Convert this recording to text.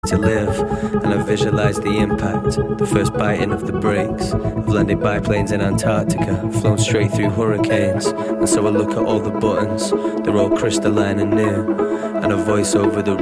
to live, and I visualize the impact, the first biting of the brakes. I've landed biplanes in Antarctica, flown straight through hurricanes, and so I look at all the buttons, they're all crystalline and new, and a voice over the